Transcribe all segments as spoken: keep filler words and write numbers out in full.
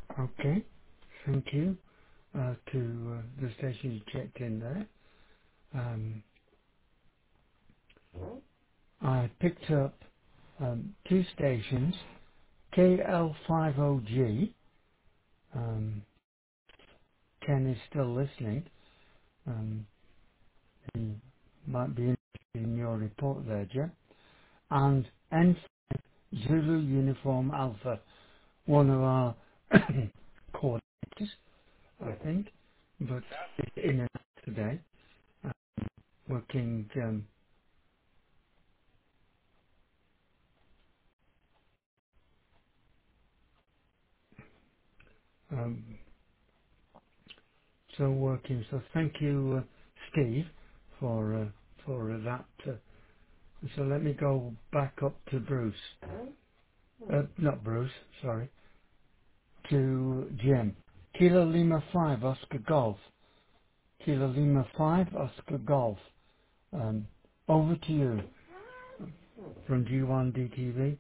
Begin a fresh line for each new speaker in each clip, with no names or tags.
Okay. Thank you uh, to uh, the station you checked in there. Um, I picked up um, two stations, K L five O G. Um, Ken is still listening. Um, he might be interested in your report there, Jim. And N Zulu Uniform Alpha, one of our coordinators, I think, but it's in and out today, uh, working. Um, um, so working. So thank you, uh, Steve, for uh, for uh, that. Uh, so let me go back up to Bruce. Uh, not Bruce, sorry, to Jim. Kilo Lima five Oscar Golf. Kilo Lima five Oscar Golf. Um, over to you from G one D T V.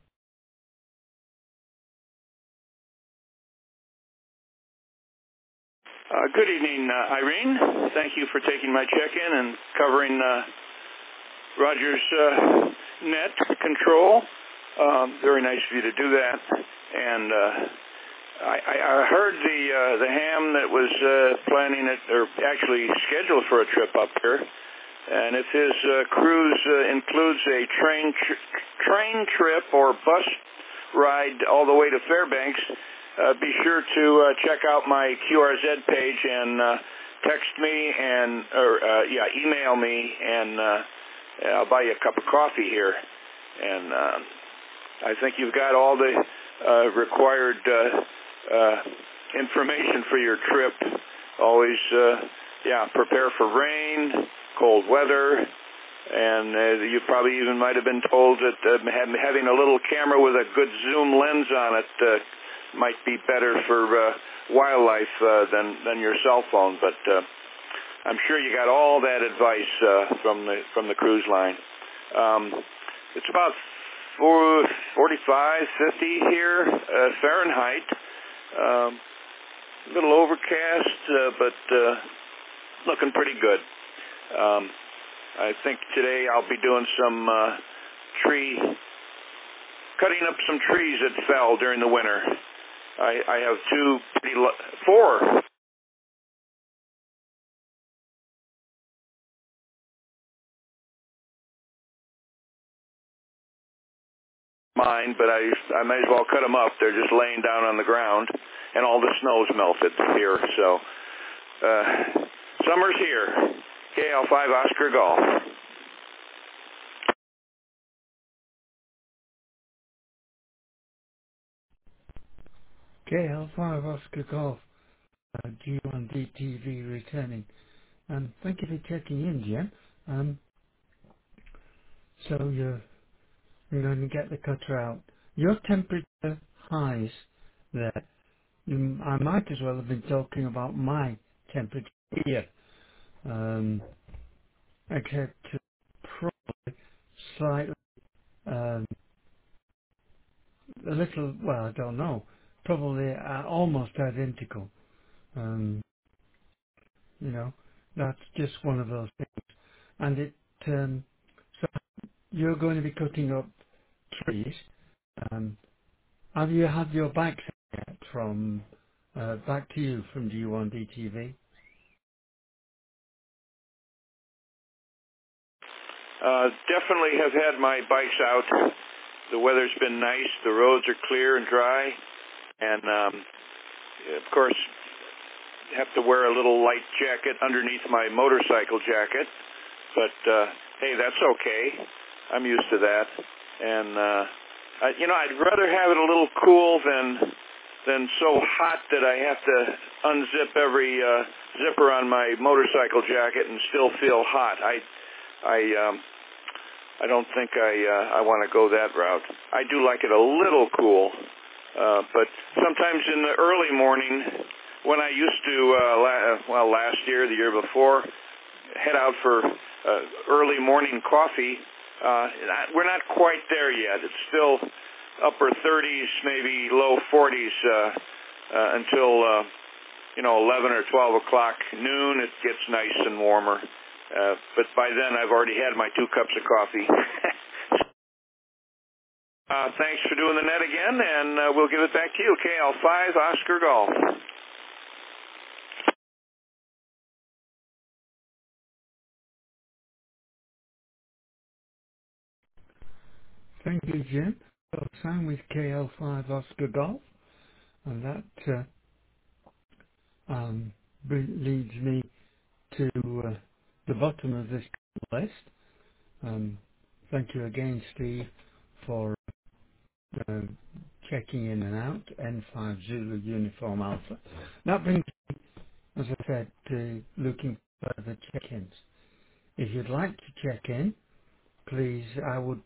Uh, good evening, uh, Irene. Thank you for taking my check-in and covering uh, Roger's uh, net control. Um, very nice of you to do that. And uh, I, I I heard the uh, the ham that was uh, planning it, or actually scheduled for a trip up here. And if his uh, cruise uh, includes a train tr- train trip or bus ride all the way to Fairbanks, uh, be sure to uh, check out my Q R Z page and uh, text me and or uh, yeah, email me, and uh, I'll buy you a cup of coffee here. And uh, I think you've got all the uh, required uh, uh, information for your trip. Always, uh, yeah, prepare for rain, cold weather, and uh, you probably even might have been told that uh, having a little camera with a good zoom lens on it uh, might be better for uh, wildlife uh, than than your cell phone. But uh, I'm sure you got all that advice uh, from the from the cruise line. Um, it's about four, forty-five, fifty here uh, Fahrenheit. Um, a little overcast, uh, but uh, looking pretty good. Um, I think today I'll be doing some uh, tree, cutting up some trees that fell during the winter. I, I have two, pretty lo- four mine, but I I might as well cut them up. They're just laying down on the ground, and all the snow's melted here. So uh, summer's here. K L five Oscar Golf.
K L five Oscar Golf, uh, G one D T V returning. Um, thank you for checking in, Jim. Um, so you're, you're going to get the cutter out. Your temperature highs there. You, I might as well have been talking about my temperature here, um, except to probably slightly, um, a little, well, I don't know, probably uh, almost identical. Um, you know, that's just one of those things. And it, um, so you're going to be cutting up trees. Um, have you had your bike yet from uh, back to you from G one D T V?
Uh, definitely have had my bikes out. The weather's been nice. The roads are clear and dry, and um, of course, have to wear a little light jacket underneath my motorcycle jacket. But uh, hey, that's okay. I'm used to that. And uh, I, you know, I'd rather have it a little cool than than so hot that I have to unzip every uh, zipper on my motorcycle jacket and still feel hot. I I um, I don't think I uh, I want to go that route. I do like it a little cool, uh, but sometimes in the early morning, when I used to, uh, la- well, last year, the year before, head out for uh, early morning coffee, uh, we're not quite there yet. It's still upper thirties, maybe low forties uh, uh, until uh, you know eleven or twelve o'clock noon. It gets nice and warmer, uh, but by then I've already had my two cups of coffee. uh, thanks for doing the net again, and uh, we'll give it back to you. K L five Oscar Golf.
Thank you, Jim. Well, Sam with K L five Oscar Golf, and that uh, um, br- leads me to uh, the bottom of this list. Um, thank you again, Steve, for uh, checking in and out, N five Zulu Uniform Alpha. That brings, as I said, to looking for the check-ins. If you'd like to check in, please, I would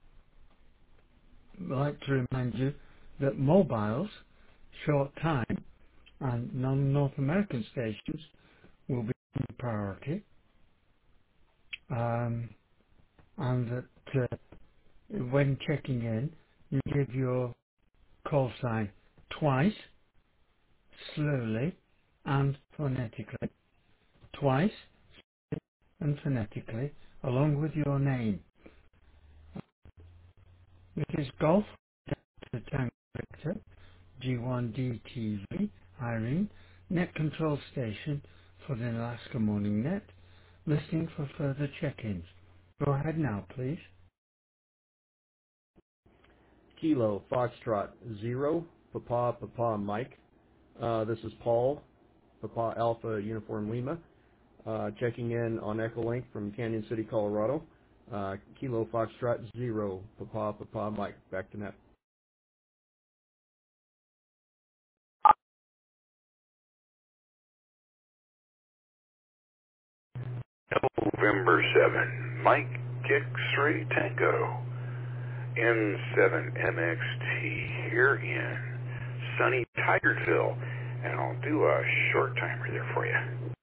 like to remind you that mobiles, short time, and non-North American stations will be priority, um, and that uh, when checking in, you give your call sign twice, slowly, and phonetically. Twice and phonetically, along with your name. It is Golf to Tango Victor, G one D T V, Irene, Net Control Station for the Alaska Morning Net, listening for further check-ins. Go ahead now, please.
Kilo Foxtrot Zero, Papa Papa Mike. Uh, this is Paul, Papa Alpha Uniform Lima, uh, checking in on Echolink from Canyon City, Colorado. Uh, Kilo Foxtrot Zero, Papa Papa Mike. Back to net.
November seventh, Mike X-Ray Tango, N seven M X T here in sunny Tigersville, and I'll do a short timer there for you.